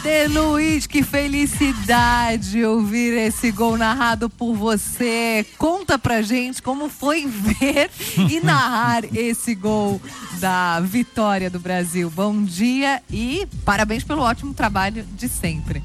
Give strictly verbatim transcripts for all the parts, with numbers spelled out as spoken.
Éder Luiz, que felicidade ouvir esse gol narrado por você. Conta pra gente como foi ver e narrar esse gol da vitória do Brasil. Bom dia e parabéns pelo ótimo trabalho de sempre.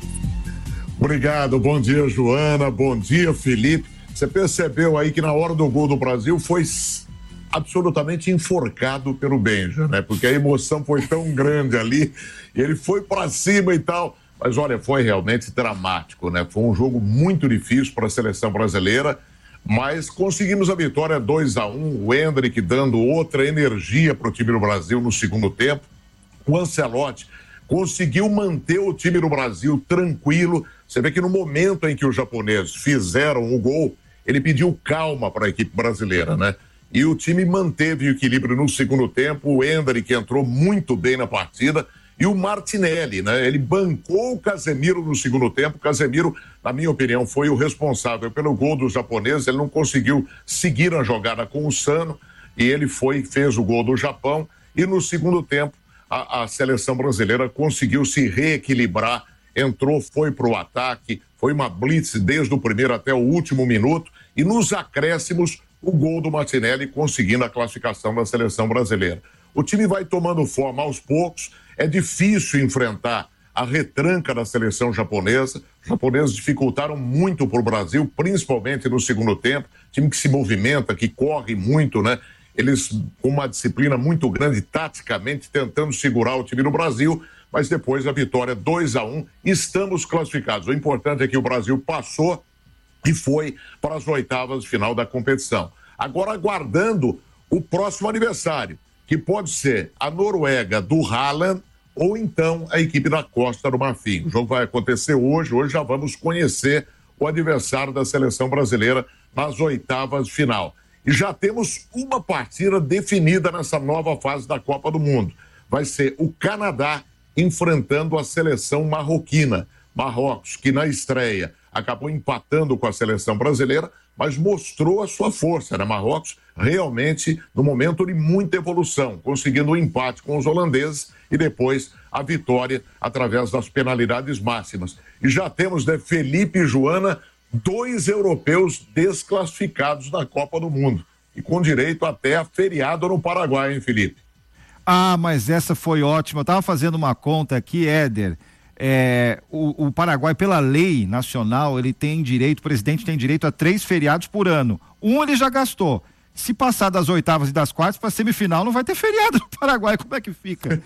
Obrigado, bom dia, Joana, bom dia, Felipe. Você percebeu aí que na hora do gol do Brasil foi absolutamente enforcado pelo Benja, né? Porque a emoção foi tão grande ali, e ele foi para cima e tal. Mas olha, foi realmente dramático, né? Foi um jogo muito difícil para a seleção brasileira, mas conseguimos a vitória dois a um, o Endrick dando outra energia para o time do Brasil no segundo tempo. O Ancelotti conseguiu manter o time do Brasil tranquilo. Você vê que no momento em que os japoneses fizeram o gol, ele pediu calma para a equipe brasileira, né? E o time manteve o equilíbrio no segundo tempo. O Endrick entrou muito bem na partida. E o Martinelli, né? Ele bancou o Casemiro no segundo tempo. O Casemiro, na minha opinião, foi o responsável pelo gol dos japoneses. Ele não conseguiu seguir a jogada com o Sano. E ele foi, fez o gol do Japão. E no segundo tempo, a, a seleção brasileira conseguiu se reequilibrar. Entrou, foi para o ataque. Foi uma blitz desde o primeiro até o último minuto. E nos acréscimos, o gol do Martinelli conseguindo a classificação da seleção brasileira. O time vai tomando forma aos poucos, é difícil enfrentar a retranca da seleção japonesa. Os japoneses dificultaram muito para o Brasil, principalmente no segundo tempo. Time que se movimenta, que corre muito, né? Eles com uma disciplina muito grande, taticamente, tentando segurar o time do Brasil, mas depois a vitória dois a um, estamos classificados. O importante é que o Brasil passou e foi para as oitavas de final da competição. Agora aguardando o próximo adversário, que pode ser a Noruega do Haaland ou então a equipe da Costa do Marfim. O jogo vai acontecer hoje, hoje já vamos conhecer o adversário da seleção brasileira nas oitavas de final. E já temos uma partida definida nessa nova fase da Copa do Mundo. Vai ser o Canadá enfrentando a seleção marroquina. Marrocos, que na estreia acabou empatando com a seleção brasileira, mas mostrou a sua força, né? Marrocos realmente no momento de muita evolução, conseguindo um empate com os holandeses e depois a vitória através das penalidades máximas. E já temos, né, Felipe e Joana, dois europeus desclassificados da Copa do Mundo e com direito até a feriado no Paraguai, hein, Felipe? Ah, mas essa foi ótima. Eu tava fazendo uma conta aqui, Éder. É, o, o Paraguai, pela lei nacional, ele tem direito, o presidente tem direito a três feriados por ano. Um ele já gastou. Se passar das oitavas e das quartas para semifinal, não vai ter feriado no Paraguai. Como é que fica?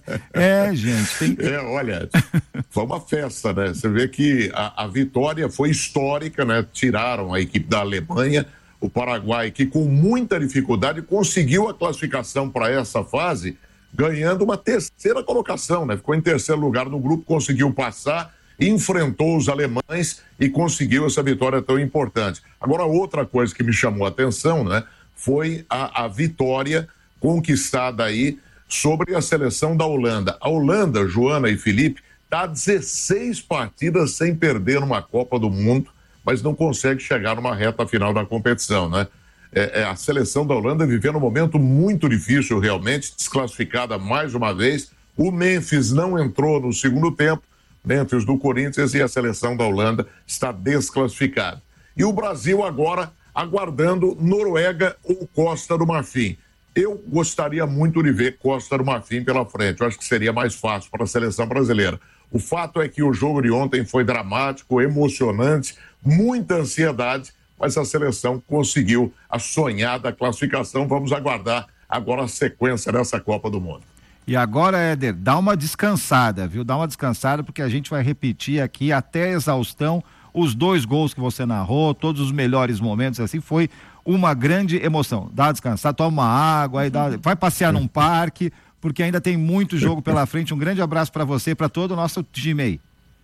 É, gente. Tem... É, olha, foi uma festa, né? Você vê que a, a vitória foi histórica, né? Tiraram a equipe da Alemanha, o Paraguai, que com muita dificuldade conseguiu a classificação para essa fase, ganhando uma terceira colocação, né? Ficou em terceiro lugar no grupo, conseguiu passar, enfrentou os alemães e conseguiu essa vitória tão importante. Agora, outra coisa que me chamou a atenção, né? Foi a, a vitória conquistada aí sobre a seleção da Holanda. A Holanda, Joana e Felipe, está dezesseis partidas sem perder numa Copa do Mundo, mas não consegue chegar numa reta final da competição, né? É, é, a seleção da Holanda vivendo um momento muito difícil realmente, desclassificada mais uma vez. O Memphis não entrou no segundo tempo, Memphis do Corinthians, e a seleção da Holanda está desclassificada. E o Brasil agora aguardando Noruega ou Costa do Marfim. Eu gostaria muito de ver Costa do Marfim pela frente, eu acho que seria mais fácil para a seleção brasileira. O fato é que o jogo de ontem foi dramático, emocionante, muita ansiedade, mas a seleção conseguiu a sonhada classificação. Vamos aguardar agora a sequência dessa Copa do Mundo. E agora, Éder, dá uma descansada, viu? Dá uma descansada, porque a gente vai repetir aqui até exaustão os dois gols que você narrou, todos os melhores momentos, assim, foi uma grande emoção. Dá uma descansada, toma uma água, aí dá, vai passear num parque, porque ainda tem muito jogo pela frente. Um grande abraço para você e para todo o nosso time aí.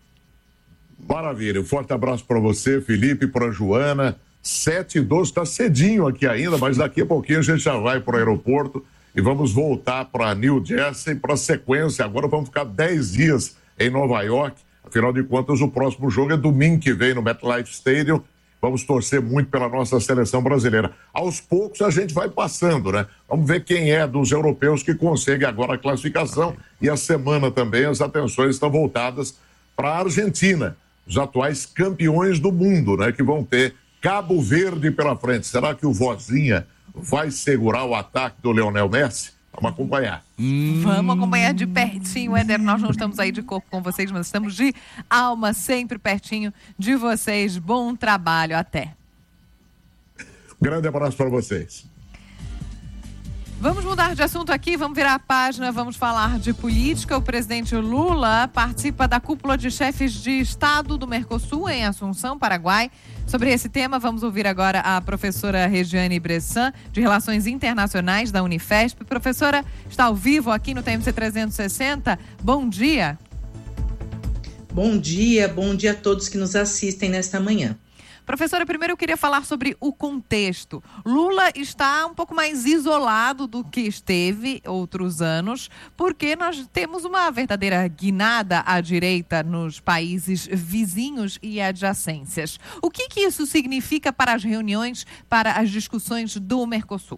Maravilha, um forte abraço para você, Felipe, para Joana. sete e doze, está cedinho aqui ainda, mas daqui a pouquinho a gente já vai para o aeroporto e vamos voltar para New Jersey para a sequência. Agora vamos ficar dez dias em Nova York. Afinal de contas, o próximo jogo é domingo que vem no MetLife Stadium. vamos torcer muito pela nossa seleção brasileira. Aos poucos a gente vai passando, né? Vamos ver quem é dos europeus que consegue agora a classificação. E a semana também as atenções estão voltadas para a Argentina, os atuais campeões do mundo, né? Que vão ter Cabo Verde pela frente. Será que o Vozinha vai segurar o ataque do Lionel Messi? Vamos acompanhar. Hum. Vamos acompanhar de pertinho, Éder. Nós não estamos aí de corpo com vocês, mas estamos de alma sempre pertinho de vocês. Bom trabalho, até. Grande abraço para vocês. Vamos mudar de assunto aqui, vamos virar a página, vamos falar de política. O presidente Lula participa da cúpula de chefes de Estado do Mercosul em Assunção, Paraguai. Sobre esse tema, vamos ouvir agora a professora Regiane Bressan, de Relações Internacionais da Unifesp. Professora, está ao vivo aqui no T M C trezentos e sessenta. Bom dia. Bom dia, bom dia a todos que nos assistem nesta manhã. Professora, primeiro eu queria falar sobre o contexto. Lula está um pouco mais isolado do que esteve outros anos, porque nós temos uma verdadeira guinada à direita nos países vizinhos e adjacências. O que que isso significa para as reuniões, para as discussões do Mercosul?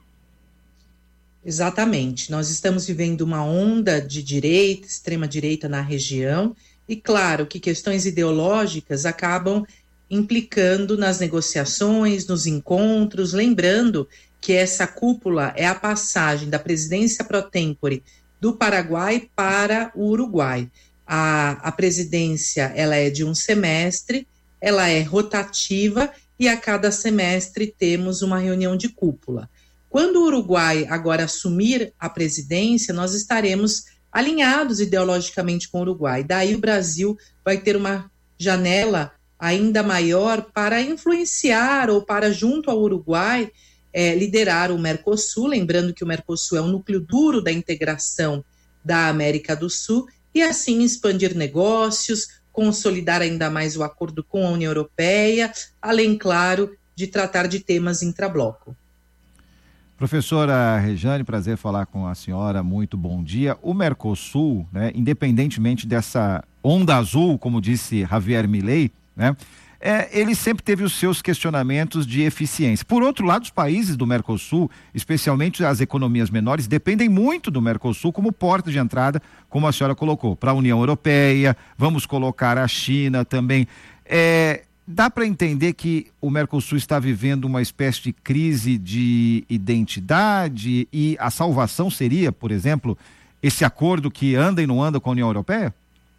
Exatamente. Nós estamos vivendo uma onda de direita, extrema-direita na região, e claro que questões ideológicas acabam implicando nas negociações, nos encontros, lembrando que essa cúpula é a passagem da presidência pro tempore do Paraguai para o Uruguai. A, a presidência, ela é de um semestre, ela é rotativa e a cada semestre temos uma reunião de cúpula. Quando o Uruguai agora assumir a presidência, nós estaremos alinhados ideologicamente com o Uruguai. Daí o Brasil vai ter uma janela ainda maior para influenciar ou para, junto ao Uruguai, é, liderar o Mercosul, lembrando que o Mercosul é o núcleo duro da integração da América do Sul, e assim expandir negócios, consolidar ainda mais o acordo com a União Europeia, além, claro, de tratar de temas intrabloco. Professora Regiane, prazer falar com a senhora, muito bom dia. O Mercosul, né, independentemente dessa onda azul, como disse Javier Milei, né, é, ele sempre teve os seus questionamentos de eficiência. Por outro lado, os países do Mercosul, especialmente as economias menores, dependem muito do Mercosul como porta de entrada, como a senhora colocou, para a União Europeia, vamos colocar a China também. É, dá para entender que o Mercosul está vivendo uma espécie de crise de identidade e a salvação seria, por exemplo, esse acordo que anda e não anda com a União Europeia?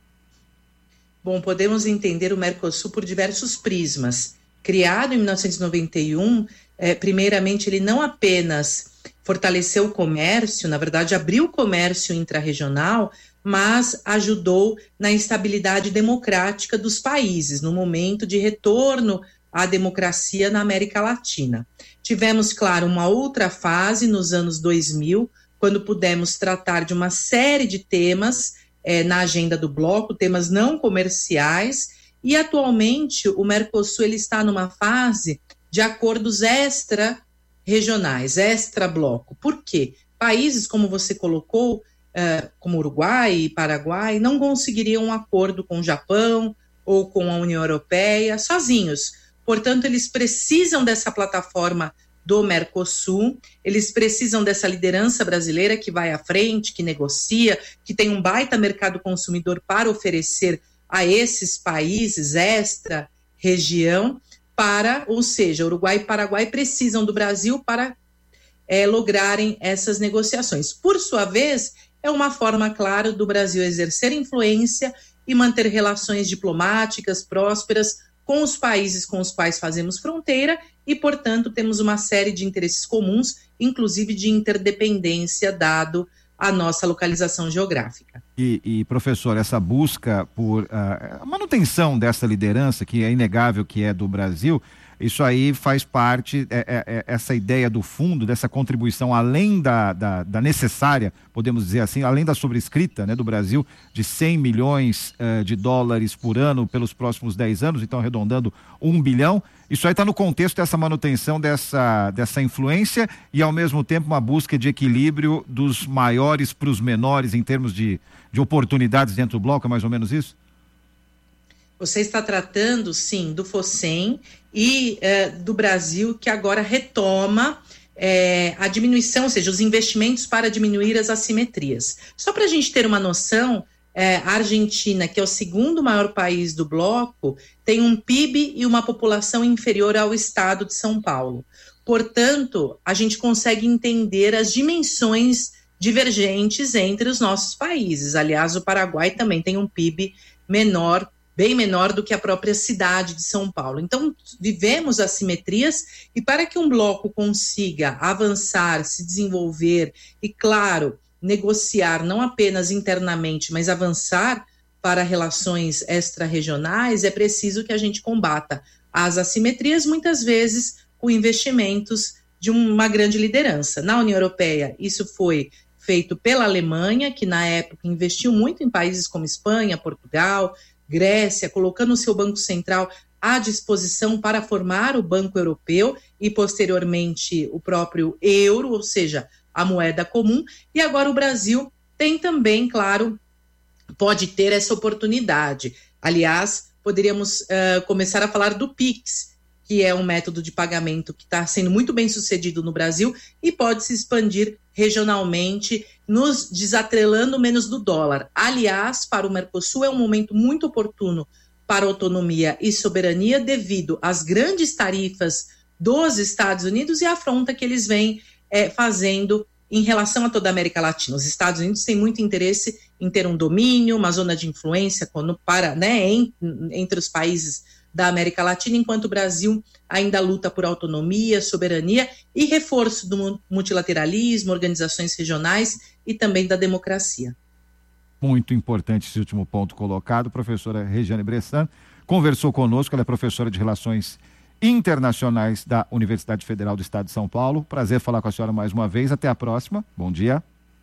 Bom, podemos entender o Mercosul por diversos prismas. Criado em mil novecentos e noventa e um, eh, primeiramente ele não apenas fortaleceu o comércio, na verdade abriu o comércio intrarregional, mas ajudou na estabilidade democrática dos países, no momento de retorno à democracia na América Latina. Tivemos, claro, uma outra fase nos anos dois mil, quando pudemos tratar de uma série de temas É, na agenda do bloco, temas não comerciais, e atualmente o Mercosul ele está numa fase de acordos extra-regionais, extra-bloco. Por quê? Países, como você colocou, uh, como Uruguai e Paraguai, não conseguiriam um acordo com o Japão ou com a União Europeia sozinhos. Portanto, eles precisam dessa plataforma do Mercosul, eles precisam dessa liderança brasileira que vai à frente, que negocia, que tem um baita mercado consumidor para oferecer a esses países extra-região, para, ou seja, Uruguai e Paraguai precisam do Brasil para é, lograrem essas negociações. Por sua vez, é uma forma, claro, do Brasil exercer influência e manter relações diplomáticas prósperas com os países com os quais fazemos fronteira e, portanto, temos uma série de interesses comuns, inclusive de interdependência, dado a nossa localização geográfica. E, e professor, essa busca por uh, a manutenção dessa liderança, que é inegável que é do Brasil, isso aí faz parte, é, é, essa ideia do fundo, dessa contribuição, além da, da, da necessária, podemos dizer assim, além da sobrescrita, né, do Brasil, de cem milhões uh, de dólares por ano pelos próximos dez anos, então arredondando um bilhão, isso aí está no contexto dessa manutenção, dessa, dessa influência e, ao mesmo tempo, uma busca de equilíbrio dos maiores para os menores em termos de, de oportunidades dentro do bloco, é mais ou menos isso? Você está tratando, sim, do FOSEM e eh, do Brasil, que agora retoma eh, a diminuição, ou seja, os investimentos para diminuir as assimetrias. Só para a gente ter uma noção, eh, a Argentina, que é o segundo maior país do bloco, tem um P I B e uma população inferior ao estado de São Paulo. Portanto, a gente consegue entender as dimensões divergentes entre os nossos países. Aliás, o Paraguai também tem um P I B menor, bem menor do que a própria cidade de São Paulo. Então, vivemos assimetrias e para que um bloco consiga avançar, se desenvolver e, claro, negociar não apenas internamente, mas avançar para relações extra-regionais, é preciso que a gente combata as assimetrias, muitas vezes com investimentos de uma grande liderança. Na União Europeia, isso foi feito pela Alemanha, que na época investiu muito em países como Espanha, Portugal, Grécia, colocando o seu Banco Central à disposição para formar o Banco Europeu e, posteriormente, o próprio euro, ou seja, a moeda comum. E agora o Brasil tem também, claro, pode ter essa oportunidade. Aliás, poderíamos uh, começar a falar do Pix, que é um método de pagamento que está sendo muito bem sucedido no Brasil e pode se expandir regionalmente, nos desatrelando menos do dólar. Aliás, para o Mercosul é um momento muito oportuno para autonomia e soberania devido às grandes tarifas dos Estados Unidos e à afronta que eles vêm é, fazendo em relação a toda a América Latina. Os Estados Unidos têm muito interesse em ter um domínio, uma zona de influência quando, para, né, em, entre os países da América Latina, enquanto o Brasil ainda luta por autonomia, soberania e reforço do multilateralismo, organizações regionais e também da democracia. Muito importante esse último ponto colocado. Professora Regiane Bressan conversou conosco, ela é professora de Relações Internacionais da Universidade Federal do Estado de São Paulo. Prazer falar com a senhora mais uma vez. Até a próxima. Bom dia.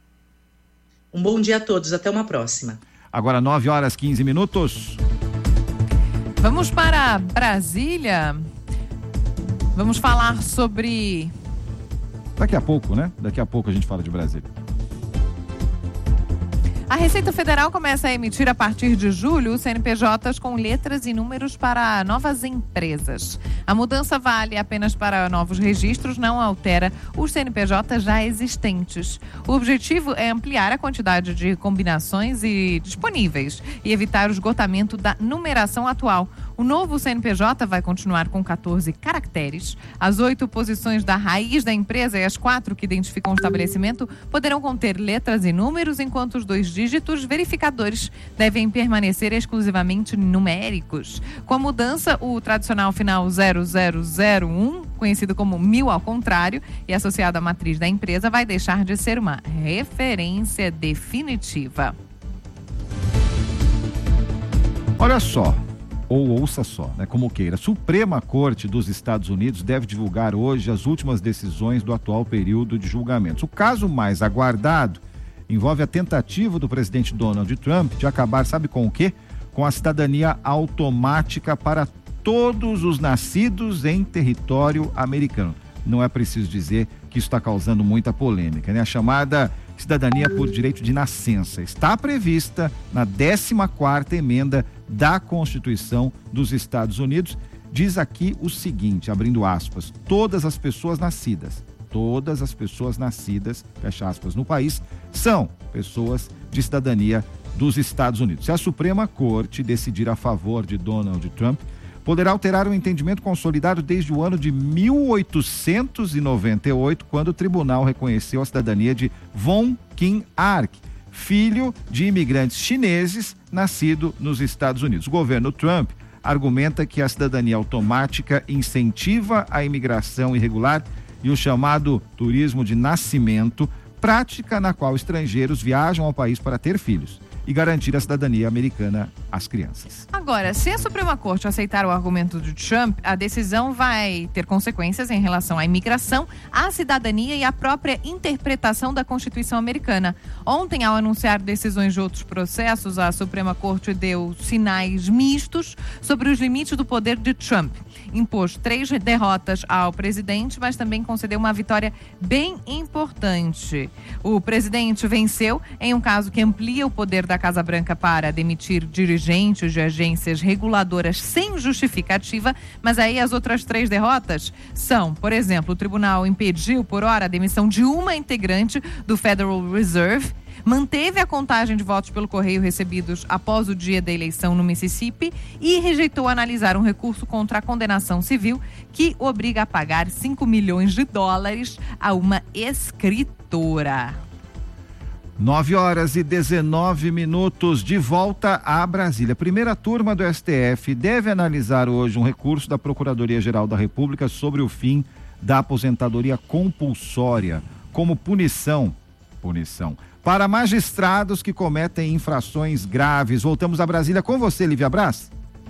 Um bom dia a todos. Até uma próxima. Agora nove horas, quinze minutos. Vamos para Brasília. Vamos falar sobre... Daqui a pouco, né? Daqui a pouco a gente fala de Brasília. A Receita Federal começa a emitir a partir de julho os C N P Js com letras e números para novas empresas. A mudança vale apenas para novos registros, não altera os C N P Js já existentes. O objetivo é ampliar a quantidade de combinações e disponíveis e evitar o esgotamento da numeração atual. O novo C N P J vai continuar com catorze caracteres. As oito posições da raiz da empresa e as quatro que identificam o estabelecimento poderão conter letras e números, enquanto os dois dígitos verificadores devem permanecer exclusivamente numéricos. Com a mudança, o tradicional final zero zero zero um, conhecido como mil ao contrário, e associado à matriz da empresa, vai deixar de ser uma referência definitiva. Olha só, ou ouça só, né, como queira. A Suprema Corte dos Estados Unidos deve divulgar hoje as últimas decisões do atual período de julgamentos. O caso mais aguardado envolve a tentativa do presidente Donald Trump de acabar, sabe com o quê? Com a cidadania automática para todos os nascidos em território americano. Não é preciso dizer que isso está causando muita polêmica, né? A chamada cidadania por direito de nascença está prevista na décima quarta emenda da Constituição dos Estados Unidos. Diz aqui o seguinte, abrindo aspas, todas as pessoas nascidas, todas as pessoas nascidas, fecha aspas, no país, são pessoas de cidadania dos Estados Unidos. Se a Suprema Corte decidir a favor de Donald Trump, poderá alterar o entendimento consolidado desde o ano de mil oitocentos e noventa e oito, quando o tribunal reconheceu a cidadania de Von Kim Ark, filho de imigrantes chineses nascido nos Estados Unidos. O governo Trump argumenta que a cidadania automática incentiva a imigração irregular e o chamado turismo de nascimento, prática na qual estrangeiros viajam ao país para ter filhos e garantir a cidadania americana às crianças. Agora, se a Suprema Corte aceitar o argumento de Trump, a decisão vai ter consequências em relação à imigração, à cidadania e à própria interpretação da Constituição americana. Ontem, ao anunciar decisões de outros processos, a Suprema Corte deu sinais mistos sobre os limites do poder de Trump. Impôs três derrotas ao presidente, mas também concedeu uma vitória bem importante. O presidente venceu em um caso que amplia o poder da Casa Branca para demitir dirigentes dirigentes de agências reguladoras sem justificativa, mas aí as outras três derrotas são, por exemplo, o tribunal impediu por hora a demissão de uma integrante do Federal Reserve, manteve a contagem de votos pelo correio recebidos após o dia da eleição no Mississippi e rejeitou analisar um recurso contra a condenação civil que obriga a pagar cinco milhões de dólares a uma escritora. nove horas e dezenove minutos, de volta a Brasília. A primeira turma do S T F deve analisar hoje um recurso da Procuradoria-Geral da República sobre o fim da aposentadoria compulsória como punição, punição para magistrados que cometem infrações graves. Voltamos a Brasília com você, Lívia Braz.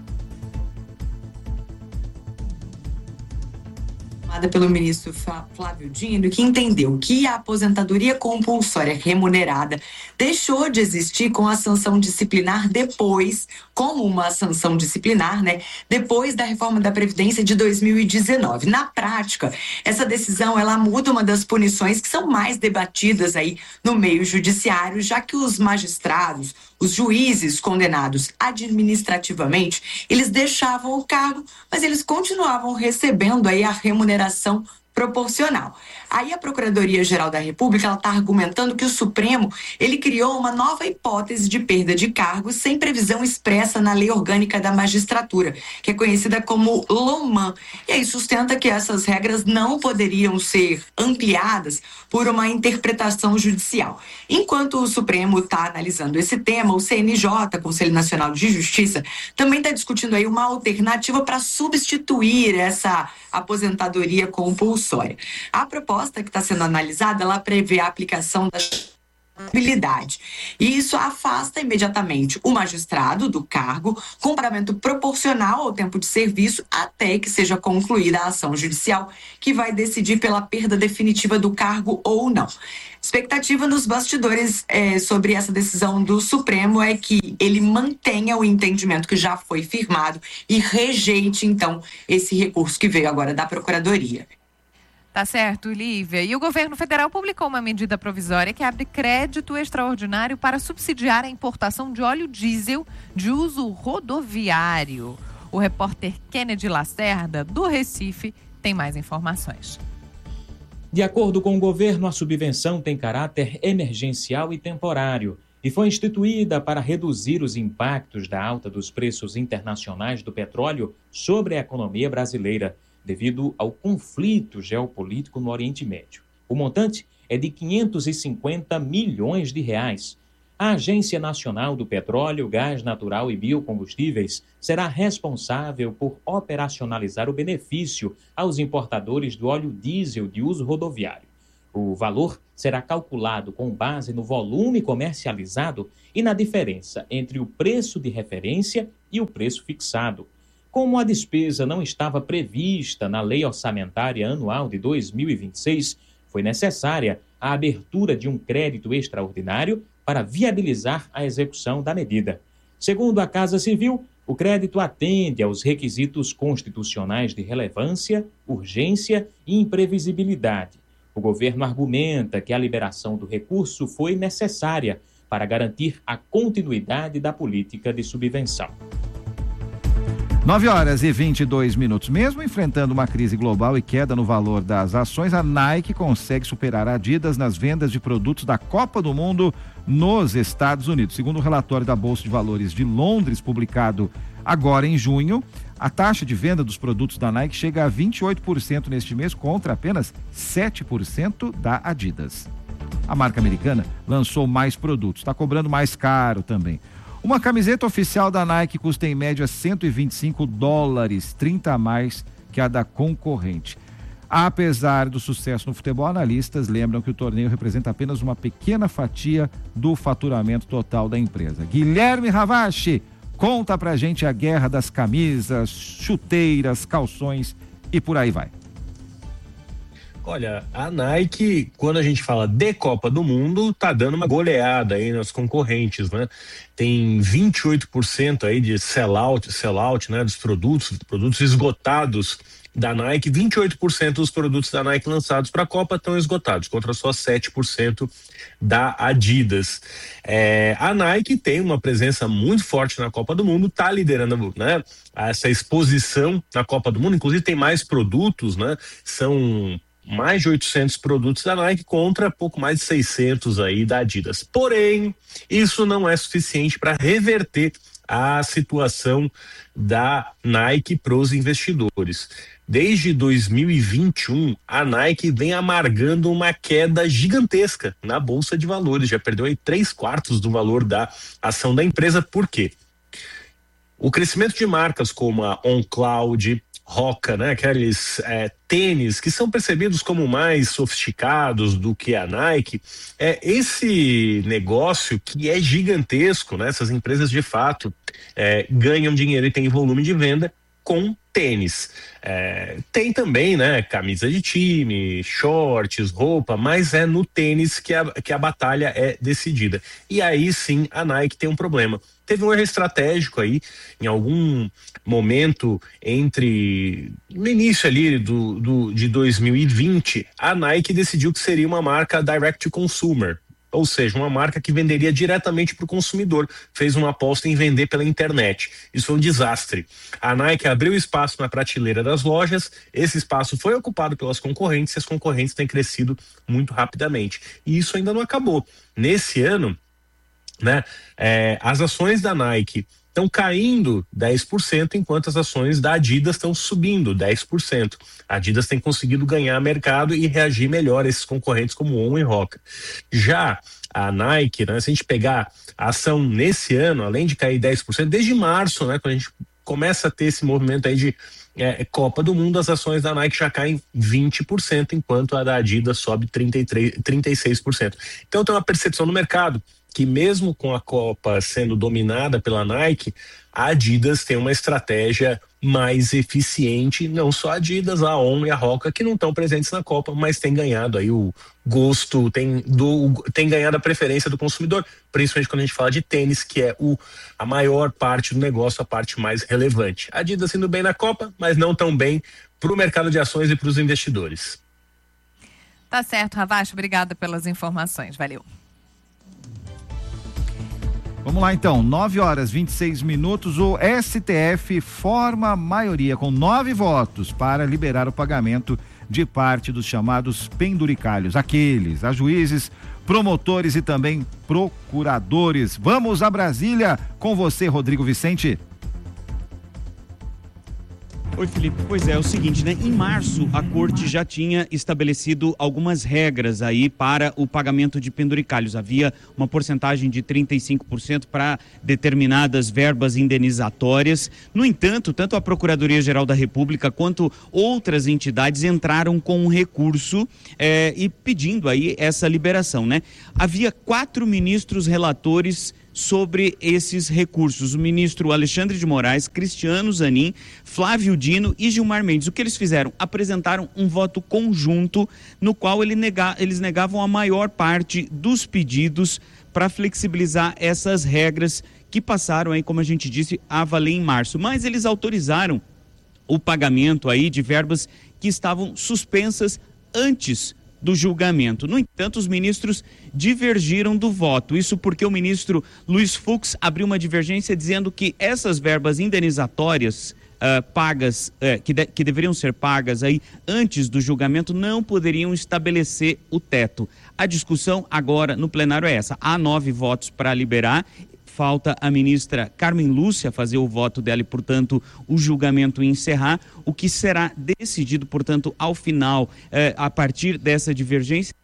Pelo ministro Flávio Dino, que entendeu que a aposentadoria compulsória remunerada deixou de existir com a sanção disciplinar depois, como uma sanção disciplinar, né, depois da reforma da Previdência de dois mil e dezenove. Na prática, essa decisão, ela muda uma das punições que são mais debatidas aí no meio judiciário, já que os magistrados, os juízes condenados administrativamente, eles deixavam o cargo, mas eles continuavam recebendo aí a remuneração proporcional. Aí a Procuradoria-Geral da República, ela está argumentando que o Supremo, ele criou uma nova hipótese de perda de cargo sem previsão expressa na Lei Orgânica da Magistratura, que é conhecida como LOMAN. E aí sustenta que essas regras não poderiam ser ampliadas por uma interpretação judicial. Enquanto o Supremo está analisando esse tema, o C N J, Conselho Nacional de Justiça, também está discutindo aí uma alternativa para substituir essa aposentadoria compulsória. A proposta que está sendo analisada, ela prevê a aplicação da habilidade. E isso afasta imediatamente o magistrado do cargo, com pagamento proporcional ao tempo de serviço, até que seja concluída a ação judicial, que vai decidir pela perda definitiva do cargo ou não. Expectativa nos bastidores é, sobre essa decisão do Supremo é que ele mantenha o entendimento que já foi firmado e rejeite, então, esse recurso que veio agora da Procuradoria. Tá certo, Lívia. E o governo federal publicou uma medida provisória que abre crédito extraordinário para subsidiar a importação de óleo diesel de uso rodoviário. O repórter Kennedy Lacerda, do Recife, tem mais informações. De acordo com o governo, a subvenção tem caráter emergencial e temporário e foi instituída para reduzir os impactos da alta dos preços internacionais do petróleo sobre a economia brasileira, devido ao conflito geopolítico no Oriente Médio. O montante é de quinhentos e cinquenta milhões de reais. A Agência Nacional do Petróleo, Gás Natural e Biocombustíveis será responsável por operacionalizar o benefício aos importadores do óleo diesel de uso rodoviário. O valor será calculado com base no volume comercializado e na diferença entre o preço de referência e o preço fixado. Como a despesa não estava prevista na Lei Orçamentária Anual de dois mil e vinte e seis, foi necessária a abertura de um crédito extraordinário para viabilizar a execução da medida. Segundo a Casa Civil, o crédito atende aos requisitos constitucionais de relevância, urgência e imprevisibilidade. O governo argumenta que a liberação do recurso foi necessária para garantir a continuidade da política de subvenção. nove horas e vinte e dois minutos. Mesmo enfrentando uma crise global e queda no valor das ações, a Nike consegue superar a Adidas nas vendas de produtos da Copa do Mundo nos Estados Unidos. Segundo o relatório da Bolsa de Valores de Londres, publicado agora em junho, a taxa de venda dos produtos da Nike chega a vinte e oito por cento neste mês, contra apenas sete por cento da Adidas. A marca americana lançou mais produtos, está cobrando mais caro também. Uma camiseta oficial da Nike custa em média cento e vinte e cinco dólares, trinta a mais que a da concorrente. Apesar do sucesso no futebol, analistas lembram que o torneio representa apenas uma pequena fatia do faturamento total da empresa. Guilherme Ravache, conta pra gente a guerra das camisas, chuteiras, calções e por aí vai. Olha, a Nike, quando a gente fala de Copa do Mundo, tá dando uma goleada aí nas concorrentes, né? Tem vinte e oito por cento aí de sell-out, sell-out, né? Dos produtos, produtos esgotados da Nike, vinte e oito por cento dos produtos da Nike lançados para a Copa estão esgotados, contra só sete por cento da Adidas. É, a Nike tem uma presença muito forte na Copa do Mundo, está liderando, né, essa exposição na Copa do Mundo, inclusive tem mais produtos, né, são mais de oitocentos produtos da Nike contra pouco mais de seiscentos aí da Adidas. Porém, isso não é suficiente para reverter a situação da Nike para os investidores. Desde dois mil e vinte e um, a Nike vem amargando uma queda gigantesca na Bolsa de Valores, já perdeu aí três quartos do valor da ação da empresa. Por quê? O crescimento de marcas como a OnCloud, Hoka, né, aqueles é, tênis que são percebidos como mais sofisticados do que a Nike, é esse negócio que é gigantesco, né? Essas empresas de fato é, ganham dinheiro e têm volume de venda com tênis. É, tem também, né, camisa de time, shorts, roupa, mas é no tênis que a, que a batalha é decidida. E aí sim a Nike tem um problema. Teve um erro estratégico aí, em algum momento entre no início ali do, do, de dois mil e vinte, a Nike decidiu que seria uma marca direct to consumer, ou seja, uma marca que venderia diretamente para o consumidor, fez uma aposta em vender pela internet. Isso foi um desastre. A Nike abriu espaço na prateleira das lojas, esse espaço foi ocupado pelas concorrentes e as concorrentes têm crescido muito rapidamente. E isso ainda não acabou. Nesse ano, né, é, as ações da Nike estão caindo dez por cento, enquanto as ações da Adidas estão subindo dez por cento. A Adidas tem conseguido ganhar mercado e reagir melhor a esses concorrentes como On e Hoka. Já a Nike, né, se a gente pegar a ação nesse ano, além de cair dez por cento, desde março, né, quando a gente começa a ter esse movimento aí de é, Copa do Mundo, as ações da Nike já caem vinte por cento, enquanto a da Adidas sobe trinta e três, trinta e seis por cento. Então tem uma percepção no mercado que mesmo com a Copa sendo dominada pela Nike, a Adidas tem uma estratégia mais eficiente, não só a Adidas, a On e a Hoka, que não estão presentes na Copa, mas tem ganhado aí o gosto, tem, do, tem ganhado a preferência do consumidor, principalmente quando a gente fala de tênis, que é o, a maior parte do negócio, a parte mais relevante. A Adidas indo bem na Copa, mas não tão bem para o mercado de ações e para os investidores. Tá certo, Ravache, obrigada pelas informações, valeu. Vamos lá então, nove horas e vinte e seis minutos, o S T F forma maioria com nove votos para liberar o pagamento de parte dos chamados penduricalhos, aqueles, a juízes, promotores e também procuradores. Vamos a Brasília com você, Rodrigo Vicente. Oi, Felipe. Pois é, é o seguinte, né? Em março, a corte já tinha estabelecido algumas regras aí para o pagamento de penduricalhos. Havia uma porcentagem de trinta e cinco por cento para determinadas verbas indenizatórias. No entanto, tanto a Procuradoria-Geral da República quanto outras entidades entraram com um recurso eh, e pedindo aí essa liberação, né? Havia quatro ministros relatores sobre esses recursos, o ministro Alexandre de Moraes, Cristiano Zanin, Flávio Dino e Gilmar Mendes. O que eles fizeram? Apresentaram um voto conjunto no qual ele nega, eles negavam a maior parte dos pedidos para flexibilizar essas regras que passaram aí, como a gente disse, a valer em março. Mas eles autorizaram o pagamento aí de verbas que estavam suspensas antes do julgamento. No entanto, os ministros divergiram do voto. Isso porque o ministro Luiz Fux abriu uma divergência dizendo que essas verbas indenizatórias uh, pagas, uh, que, de, que deveriam ser pagas aí antes do julgamento, não poderiam estabelecer o teto. A discussão agora no plenário é essa. Há nove votos para liberar. Falta a ministra Carmen Lúcia fazer o voto dela e, portanto, o julgamento encerrar, o que será decidido, portanto, ao final, eh, a partir dessa divergência.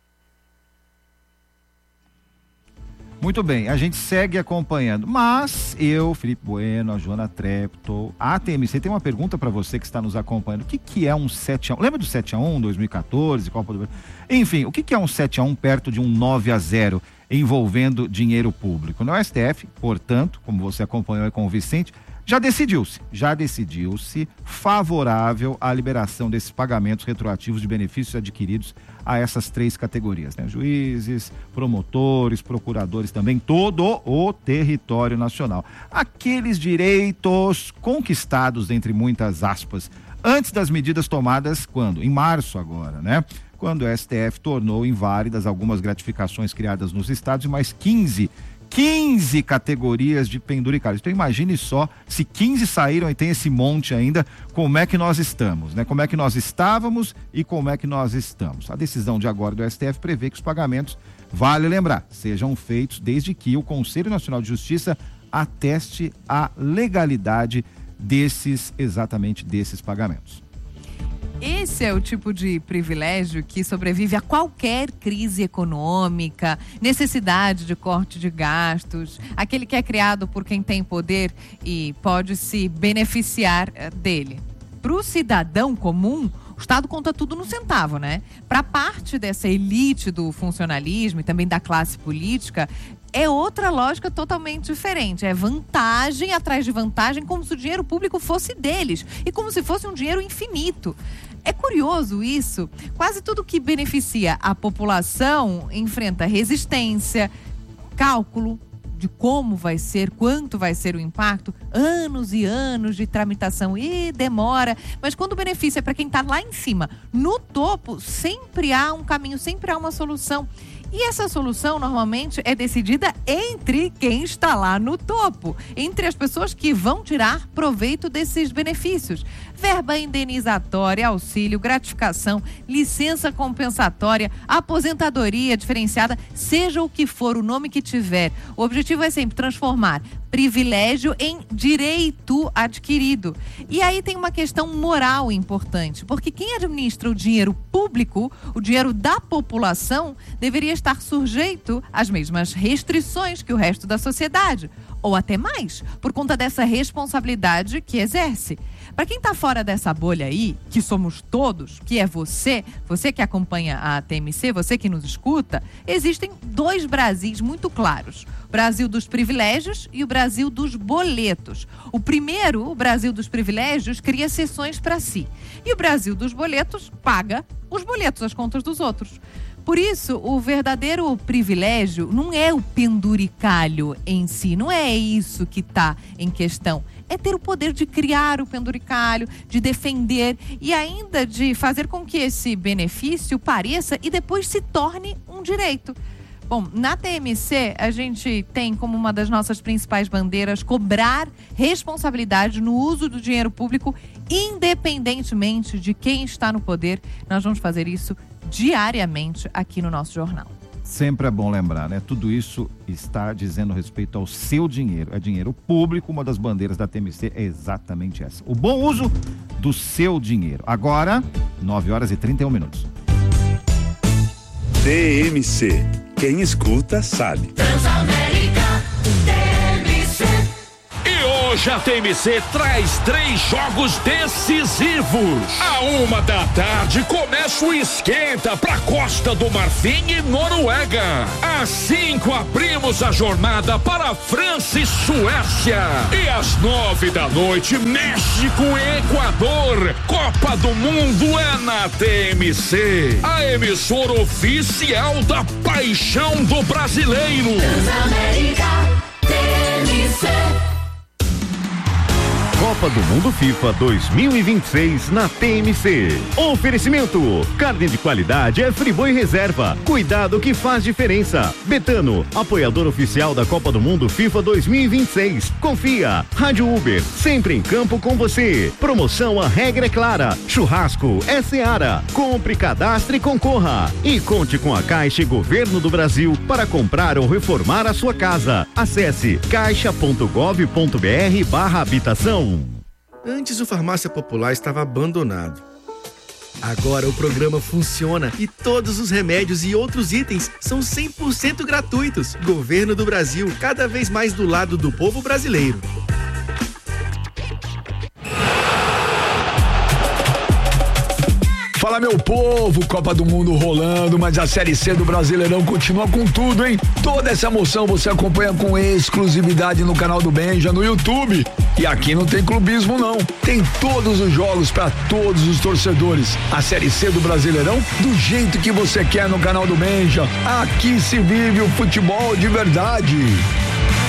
Muito bem, a gente segue acompanhando, mas eu, Felipe Bueno, a Joana Trepto, a T M C tem uma pergunta para você que está nos acompanhando. O que que é um sete a um? Lembra do sete a um, dois mil e quatorze, Copa do Brasil? Enfim, o que que é um sete a um perto de um nove a zero envolvendo dinheiro público? No S T F, portanto, como você acompanhou aí com o Vicente, já decidiu-se, já decidiu-se favorável à liberação desses pagamentos retroativos de benefícios adquiridos a essas três categorias, né? Juízes, promotores, procuradores também, todo o território nacional. Aqueles direitos conquistados, entre muitas aspas, antes das medidas tomadas quando? Em março agora, né? Quando o S T F tornou inválidas algumas gratificações criadas nos estados e mais quinze quinze categorias de penduricalhos. Então imagine só, se quinze saíram e tem esse monte ainda, como é que nós estamos, né? Como é que nós estávamos e como é que nós estamos. A decisão de agora do S T F prevê que os pagamentos, vale lembrar, sejam feitos desde que o Conselho Nacional de Justiça ateste a legalidade desses, exatamente desses pagamentos. Esse é o tipo de privilégio que sobrevive a qualquer crise econômica, necessidade de corte de gastos, aquele que é criado por quem tem poder e pode se beneficiar dele. Para o cidadão comum, o Estado conta tudo no centavo, né? Para parte dessa elite do funcionalismo e também da classe política, é outra lógica totalmente diferente. É vantagem atrás de vantagem, como se o dinheiro público fosse deles e como se fosse um dinheiro infinito. É curioso isso. Quase tudo que beneficia a população enfrenta resistência, cálculo de como vai ser, quanto vai ser o impacto, anos e anos de tramitação e demora. Mas quando o benefício é para quem está lá em cima, no topo, sempre há um caminho, sempre há uma solução. E essa solução, normalmente, é decidida entre quem está lá no topo, entre as pessoas que vão tirar proveito desses benefícios. Verba indenizatória, auxílio, gratificação, licença compensatória, aposentadoria diferenciada, seja o que for o nome que tiver. O objetivo é sempre transformar privilégio em direito adquirido. E aí tem uma questão moral importante, porque quem administra o dinheiro público, o dinheiro da população, deveria estar sujeito às mesmas restrições que o resto da sociedade, ou até mais, por conta dessa responsabilidade que exerce. Para quem está fora dessa bolha aí, que somos todos, que é você, você que acompanha a T M C, você que nos escuta, existem dois Brasis muito claros. O Brasil dos privilégios e o Brasil dos boletos. O primeiro, o Brasil dos privilégios, cria seções para si. E o Brasil dos boletos paga os boletos, as contas dos outros. Por isso, o verdadeiro privilégio não é o penduricalho em si, não é isso que está em questão. É ter o poder de criar o penduricalho, de defender e ainda de fazer com que esse benefício pareça e depois se torne um direito. Bom, na T M C, a gente tem como uma das nossas principais bandeiras cobrar responsabilidade no uso do dinheiro público, independentemente de quem está no poder. Nós vamos fazer isso diariamente aqui no nosso jornal. Sempre é bom lembrar, né? Tudo isso está dizendo respeito ao seu dinheiro. É dinheiro público, uma das bandeiras da T M C é exatamente essa. O bom uso do seu dinheiro. Agora, nove horas e trinta e um minutos. T M C. Quem escuta sabe. Transamérica, T M C. E hoje a T M C traz três jogos decisivos. À uma da tarde começa o esquenta pra Costa do Marfim e Noruega. Às cinco abrimos a jornada para França e Suécia. E às nove da noite, México e Equador. Copa do Mundo é na T M C. A emissora oficial da paixão do brasileiro. Transamérica, T M C. Copa do Mundo FIFA dois mil e vinte e seis na T M C. Oferecimento: carne de qualidade é Friboi Reserva. Cuidado que faz diferença. Betano, apoiador oficial da Copa do Mundo FIFA dois mil e vinte e seis. Confia. Rádio Uber, sempre em campo com você. Promoção A Regra é Clara. Churrasco é Seara. Compre, cadastre e concorra. E conte com a Caixa e Governo do Brasil para comprar ou reformar a sua casa. Acesse caixa ponto gov ponto br barra habitação. Antes o Farmácia Popular estava abandonado. Agora o programa funciona e todos os remédios e outros itens são cem por cento gratuitos. Governo do Brasil, cada vez mais do lado do povo brasileiro. Fala, meu povo, Copa do Mundo rolando, mas a Série C do Brasileirão continua com tudo, hein? Toda essa emoção você acompanha com exclusividade no canal do Benja, no YouTube. E aqui não tem clubismo, não. Tem todos os jogos para todos os torcedores. A Série C do Brasileirão, do jeito que você quer no canal do Benja. Aqui se vive o futebol de verdade.